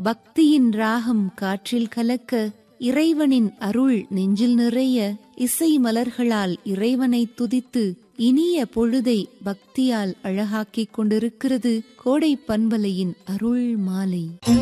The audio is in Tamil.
பக்தியின் ராகம் காற்றில் கலக்க, இறைவனின் அருள் நெஞ்சில் நிறைய, இசை மலர்களால் இறைவனை துதித்து இனிய பொழுதை பக்தியால் அழகாக்கிக் கொண்டிருக்கிறது கோடை பண்பலையின் அருள் மாலை.